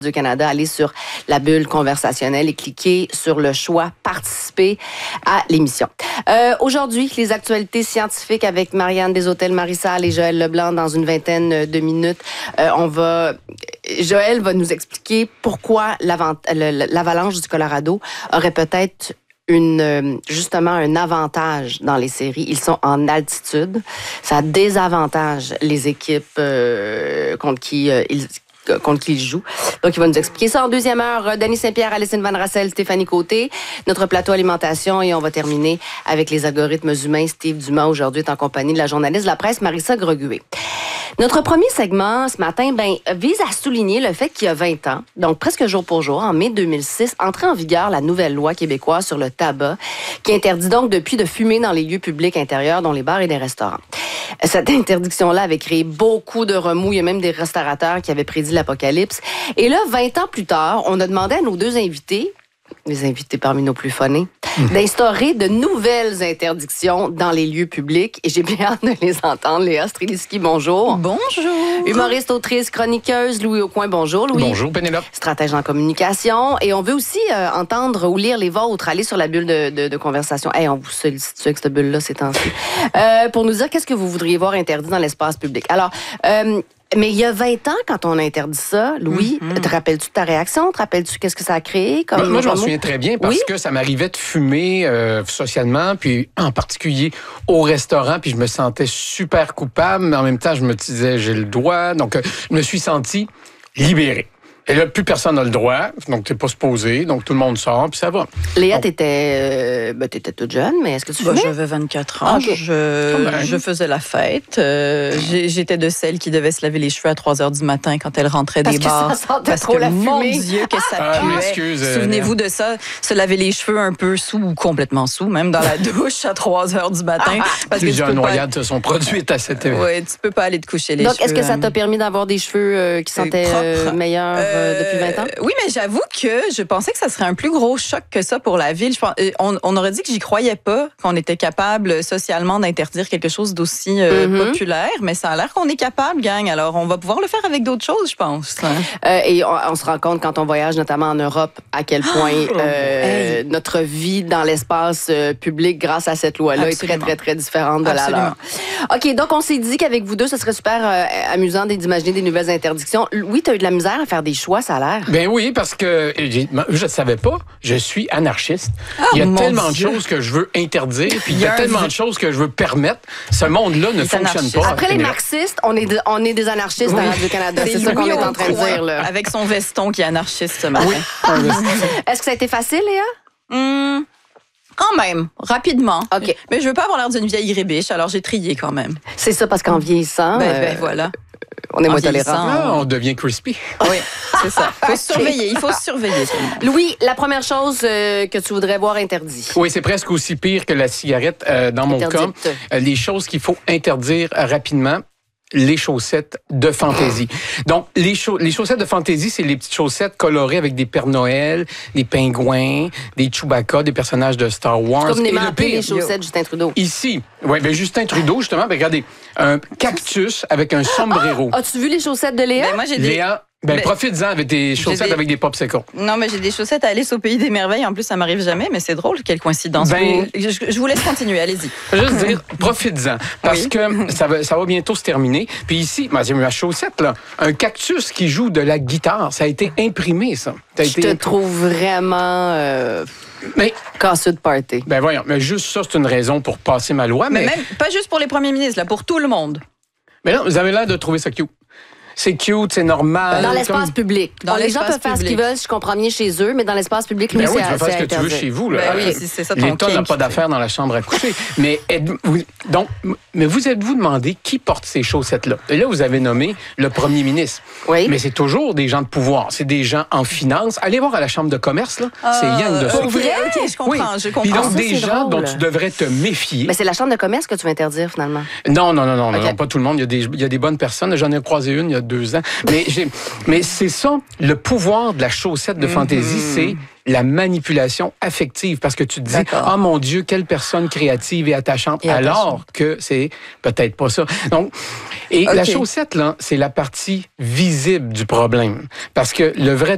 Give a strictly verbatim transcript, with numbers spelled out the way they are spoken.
du Canada, allez sur la bulle conversationnelle et cliquez sur le choix participer à l'émission. Euh, aujourd'hui, les actualités scientifiques avec Marianne Desautels-Marissal et Joël Leblanc dans une vingtaine de minutes. Euh, on va, Joël va nous expliquer pourquoi l'avalanche du Colorado aurait peut-être Une, justement un avantage dans les séries. Ils sont en altitude. Ça désavantage les équipes euh, contre qui euh, ils contre qui il joue. Donc, il va nous expliquer ça en deuxième heure. Danny Saint-Pierre, Alison Van Rassel, Stéphanie Côté, notre plateau alimentation, et on va terminer avec les algorithmes humains. Steve Dumas, aujourd'hui, est en compagnie de la journaliste de la presse, Marissa Greguet. Notre premier segment ce matin ben, vise à souligner le fait qu'il y a vingt ans, donc presque jour pour jour, en mai deux mille six, entrait en vigueur la nouvelle loi québécoise sur le tabac, qui interdit donc depuis de fumer dans les lieux publics intérieurs, dont les bars et les restaurants. Cette interdiction-là avait créé beaucoup de remous. Il y a même des restaurateurs qui avaient prédit l'apocalypse. Et là, vingt ans plus tard, on a demandé à nos deux invités, les invités parmi nos plus phonés, mmh. d'instaurer de nouvelles interdictions dans les lieux publics. Et j'ai bien hâte de les entendre. Léa Streliski, bonjour. Bonjour. Humoriste, autrice, chroniqueuse, Louis Aucoin, bonjour. Louis. Bonjour, Pénélope. Stratège en communication. Et on veut aussi euh, entendre ou lire les vôtres. Allez sur la bulle de, de, de conversation. Hey, on vous sollicite avec cette bulle-là ces temps-ci. euh, pour nous dire qu'est-ce que vous voudriez voir interdit dans l'espace public. Alors, euh, mais il y a vingt ans, quand on a interdit ça, Louis, mm-hmm. te rappelles-tu de ta réaction? Te rappelles-tu qu'est-ce que ça a créé? Comme, moi, moi je m'en comme... souviens très bien parce oui? que ça m'arrivait de fumer euh, socialement, puis en particulier au restaurant, puis je me sentais super coupable, mais en même temps, je me disais, j'ai le droit. Donc, euh, je me suis senti libéré. Et là, plus personne n'a le droit, donc t'es pas supposé, donc tout le monde sort, puis ça va. Léa, donc, t'étais, euh, ben, t'étais toute jeune, mais est-ce que tu fumais? Bah, j'avais vingt-quatre ans, okay. je, je faisais la fête. Euh, j'étais de celles qui devaient se laver les cheveux à trois heures du matin quand elles rentraient parce des que bars. Ça sentait parce trop que, la mon fumée. Dieu, que ça ah, puait. Souvenez-vous de ça, se laver les cheveux un peu sous ou complètement sous, même dans la douche à trois heures du matin. Parce Plusieurs que noyades se sont produites à cette heure. Oui, tu peux pas aller te coucher les donc, cheveux. Donc, est-ce que ça t'a permis d'avoir des cheveux euh, qui sentaient euh, meilleurs euh, depuis vingt ans? Oui, mais j'avoue que je pensais que ça serait un plus gros choc que ça pour la ville. Je pense, on, on aurait dit que j'y croyais pas, qu'on était capable socialement d'interdire quelque chose d'aussi euh, mm-hmm. populaire, mais ça a l'air qu'on est capable, gang. Alors, on va pouvoir le faire avec d'autres choses, je pense. Euh, et on, on se rend compte quand on voyage, notamment en Europe, à quel point euh, hey. notre vie dans l'espace euh, public, grâce à cette loi-là, Absolument. est très, très, très différente de Absolument. la leur. OK, donc on s'est dit qu'avec vous deux, ce serait super euh, amusant d'imaginer des nouvelles interdictions. Oui, tu as eu de la misère à faire des choix, ça a l'air. Ben oui, parce que je ne savais pas, je suis anarchiste. Oh, il y a tellement Dieu. de choses que je veux interdire, puis il y a, y a tellement de choses que je veux permettre. Ce monde-là ne fonctionne pas. Après les marxistes, on est, de, on est des anarchistes oui. dans Radio-Canada. C'est, c'est ça qu'on est en train de dire. Là. Avec son veston qui est anarchiste ce matin. Oui. Est-ce que ça a été facile, Léa? Hum. Quand même, rapidement. OK. Mais je veux pas avoir l'air d'une vieille rébiche, alors j'ai trié quand même. C'est ça, parce qu'en vieillissant... Ben, euh, ben voilà. On est en moins tolérant. Ah, on devient crispy. Oui, c'est ça. Il faut se surveiller, il faut se surveiller. Louis, la première chose euh, que tu voudrais voir interdit. Oui, c'est presque aussi pire que la cigarette euh, dans mon Interdite. cas. Euh, les choses qu'il faut interdire rapidement. Les chaussettes de fantaisie. Donc, les, cha- les chaussettes de fantaisie, c'est les petites chaussettes colorées avec des Pères Noël, des pingouins, des Chewbacca, des personnages de Star Wars. C'est comme les, Et le pire, les chaussettes yo, de Justin Trudeau. Ici, oui, bien Justin Trudeau, justement, ben, regardez, un cactus avec un sombrero. Ah, as-tu vu les chaussettes de Léa? Ben, moi, j'ai des... Léa, ben, ben, profites-en avec des chaussettes des... avec des popsicles. Non, mais j'ai des chaussettes à Alice au Pays des Merveilles. En plus, ça m'arrive jamais, mais c'est drôle, quelle coïncidence. Ben, je, je vous laisse continuer, allez-y. Juste dire, profites-en, parce oui. que ça va, ça va bientôt se terminer. Puis ici, ben, j'ai ma chaussette, là, un cactus qui joue de la guitare, ça a été imprimé, ça. ça a je été te imp... trouve vraiment... Euh... Mais, casseux de party. Ben voyons, mais juste ça, c'est une raison pour passer ma loi. Mais, mais... même, pas juste pour les premiers ministres, là, pour tout le monde. Mais non, vous avez l'air de trouver ça cute. C'est cute, c'est normal. Dans l'espace comme... public. Dans les gens peuvent faire ce qu'ils veulent, je comprends bien chez eux, mais dans l'espace public, lui, ben oui, c'est tu vas faire ce que tu veux chez vous. Là. Ben oui, c'est, c'est ça ton L'État n'a pas d'affaires dans la chambre à coucher. mais êtes-vous, donc, mais vous êtes-vous demandé qui porte ces chaussettes-là? Et là, vous avez nommé le premier ministre. Oui. Mais c'est toujours des gens de pouvoir. C'est des gens en finance. Allez voir à la chambre de commerce, là. Euh, c'est rien de ça. Pour vrai? OK, je comprends. Oui. Je comprends. Puis donc, ça, des gens drôle. dont tu devrais te méfier. Mais c'est la chambre de commerce que tu veux interdire, finalement. Non, non, non, non, okay. non, pas tout le monde. Il y a des, il y a des bonnes personnes. J'en ai croisé une il y a deux ans. Mais, j'ai, mais c'est ça, le pouvoir de la chaussette de fantaisie, mm-hmm. c'est la manipulation affective. Parce que tu te dis, ah oh, mon Dieu, quelle personne créative et attachante, et alors attachante. Que c'est peut-être pas ça. Donc, et okay. la chaussette, là, c'est la partie visible du problème. Parce que le vrai